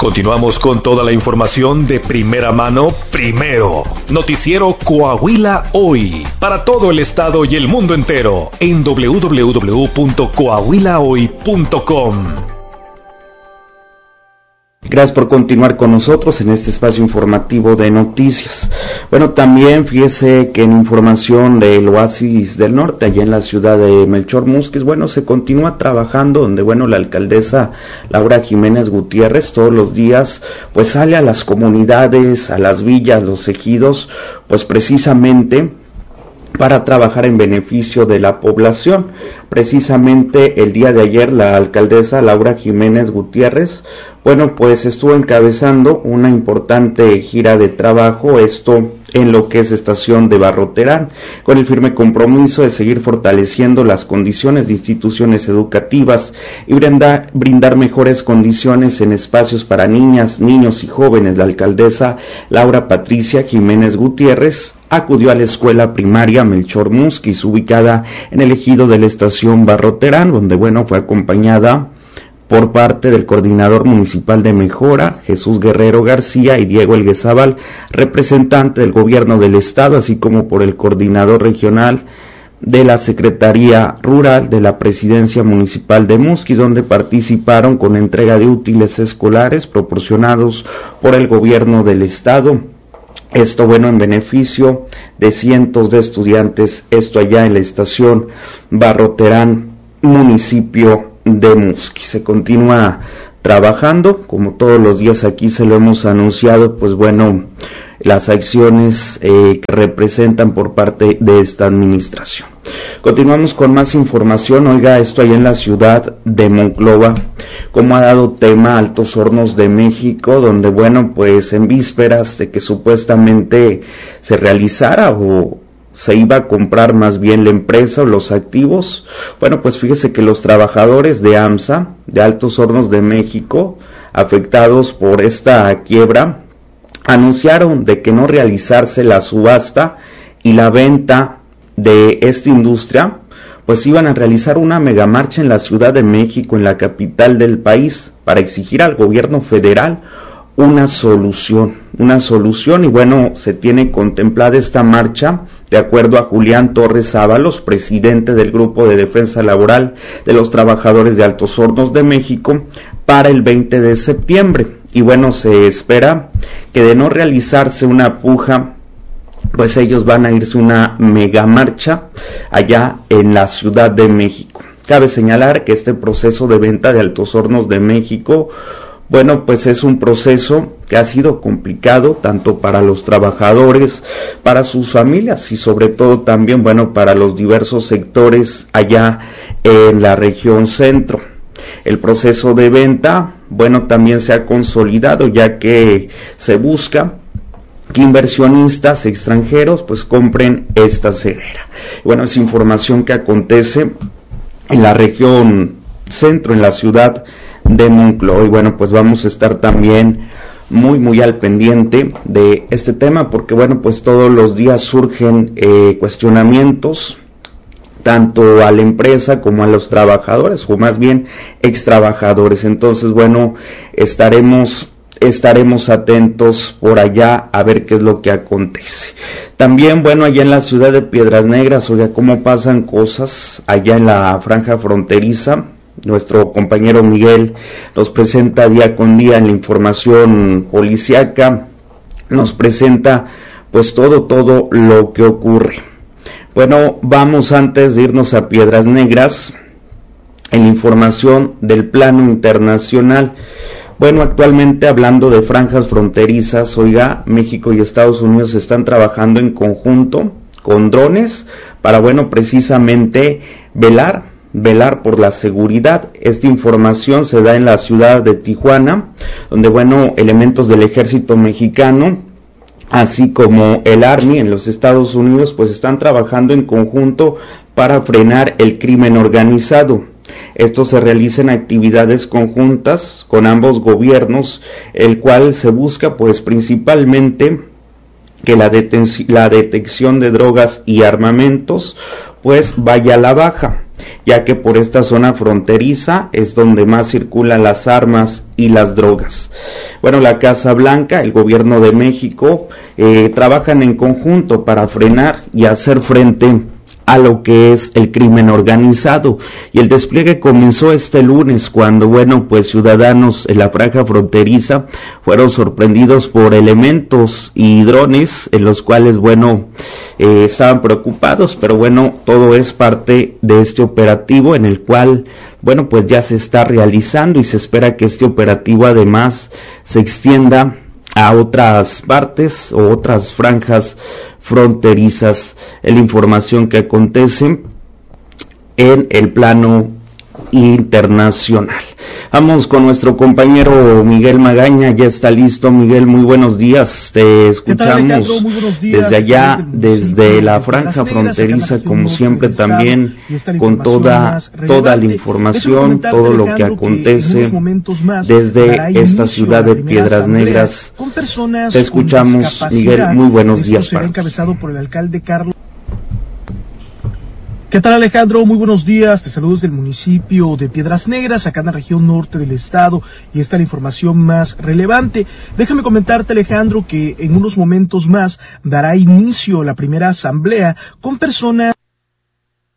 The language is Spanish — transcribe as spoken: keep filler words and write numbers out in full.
Continuamos con toda la información de primera mano, primero. Noticiero Coahuila Hoy, para todo el estado y el mundo entero, en doble u doble u doble u punto coahuila hoy punto com. Gracias por continuar con nosotros en este espacio informativo de noticias. Bueno, también fíjese que en información del Oasis del Norte, allá en la ciudad de Melchor Múzquiz, bueno, se continúa trabajando, donde, bueno, la alcaldesa Laura Jiménez Gutiérrez todos los días, pues sale a las comunidades, a las villas, los ejidos, pues precisamente para trabajar en beneficio de la población. Precisamente el día de ayer la alcaldesa Laura Jiménez Gutiérrez, bueno, pues estuvo encabezando una importante gira de trabajo, esto en lo que es estación de Barroterán, con el firme compromiso de seguir fortaleciendo las condiciones de instituciones educativas y brindar, brindar mejores condiciones en espacios para niñas, niños y jóvenes. La alcaldesa Laura Patricia Jiménez Gutiérrez acudió a la escuela primaria Melchor Múzquiz, ubicada en el ejido de la estación Barroterán, donde, bueno, fue acompañada por parte del coordinador municipal de Mejora, Jesús Guerrero García, y Diego Elguezábal, representante del gobierno del estado, así como por el coordinador regional de la Secretaría Rural de la Presidencia Municipal de Múzquiz, donde participaron con entrega de útiles escolares proporcionados por el gobierno del estado. Esto, bueno, en beneficio de cientos de estudiantes, esto allá en la estación Barroterán, municipio de Múzquiz. Se continúa trabajando, como todos los días aquí se lo hemos anunciado, pues bueno, las acciones eh, que representan por parte de esta administración. Continuamos con más información. Oiga, esto allá en la ciudad de Monclova, como ha dado tema Altos Hornos de México, donde, bueno, pues en vísperas de que supuestamente se realizara o se iba a comprar más bien la empresa o los activos, bueno, pues fíjese que los trabajadores de AMSA, de Altos Hornos de México, afectados por esta quiebra, anunciaron de que no realizarse la subasta y la venta de esta industria, pues iban a realizar una megamarcha en la Ciudad de México, en la capital del país, para exigir al gobierno federal una solución, una solución, y bueno, se tiene contemplada esta marcha, de acuerdo a Julián Torres Ábalos, presidente del Grupo de Defensa Laboral de los Trabajadores de Altos Hornos de México, para el veinte de septiembre, y bueno, se espera que de no realizarse una puja, pues ellos van a irse una mega marcha allá en la Ciudad de México. Cabe señalar que este proceso de venta de Altos Hornos de México, bueno, pues es un proceso que ha sido complicado tanto para los trabajadores, para sus familias y sobre todo también, bueno, para los diversos sectores allá en la región centro. El proceso de venta, bueno, también se ha consolidado, ya que se busca que inversionistas extranjeros pues compren esta cerera. Bueno, es información que acontece en la región centro, en la ciudad de Monclova, y bueno, pues vamos a estar también muy muy al pendiente de este tema, porque bueno, pues todos los días surgen eh, cuestionamientos tanto a la empresa como a los trabajadores, o más bien ex trabajadores. Entonces, bueno, estaremos estaremos atentos por allá a ver qué es lo que acontece. También, bueno, allá en la ciudad de Piedras Negras, oiga, cómo pasan cosas allá en la franja fronteriza. Nuestro compañero Miguel nos presenta día con día en la información policíaca, nos presenta pues todo, todo lo que ocurre. Bueno, vamos antes de irnos a Piedras Negras, en la información del plano internacional. Bueno, actualmente hablando de franjas fronterizas, oiga, México y Estados Unidos están trabajando en conjunto con drones para, bueno, precisamente velar velar por la seguridad. Esta información se da en la ciudad de Tijuana, donde, bueno, elementos del ejército mexicano, así como el Army en los Estados Unidos, pues están trabajando en conjunto para frenar el crimen organizado. Esto se realiza en actividades conjuntas con ambos gobiernos, el cual se busca pues principalmente que la, deten- la detección de drogas y armamentos pues vaya a la baja. ya que por esta zona fronteriza es donde más circulan las armas y las drogas. Bueno, la Casa Blanca, el gobierno de México, eh, trabajan en conjunto para frenar y hacer frente a lo que es el crimen organizado, y el despliegue comenzó este lunes cuando, bueno, pues ciudadanos en la franja fronteriza fueron sorprendidos por elementos y drones en los cuales, bueno, eh, estaban preocupados, pero bueno, todo es parte de este operativo en el cual, bueno, pues ya se está realizando y se espera que este operativo además se extienda a otras partes o otras franjas fronterizas. En la información que acontece en el plano internacional. Vamos con nuestro compañero Miguel Magaña, ya está listo. Miguel, muy buenos días, te escuchamos días, desde allá, desde la franja fronteriza, como siempre también, con toda, toda la información, todo lo que acontece desde esta ciudad de Piedras Negras. Te escuchamos, Miguel, muy buenos días para ti. ¿Qué tal, Alejandro? Muy buenos días, te saludo desde el municipio de Piedras Negras, acá en la región norte del estado, y esta es la información más relevante. Déjame comentarte, Alejandro, que en unos momentos más dará inicio la primera asamblea con personas